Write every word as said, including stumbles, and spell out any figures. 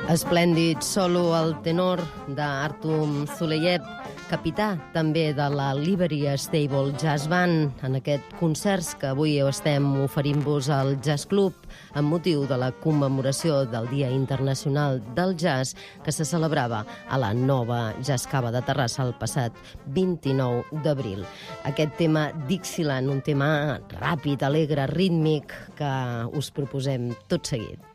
Esplèndid solo al tenor d'Artur Zuleyev, capità també de la Liberia Stable Jazz Band, en aquest concerts que avui estem oferint-vos al Jazz Club amb motiu de la commemoració del Dia Internacional del Jazz que se celebrava a la nova Jazz Cava de Terrassa el passat vint-i-nou d'abril. Aquest tema Dixieland, un tema ràpid, alegre, rítmic, que us proposem tot seguit.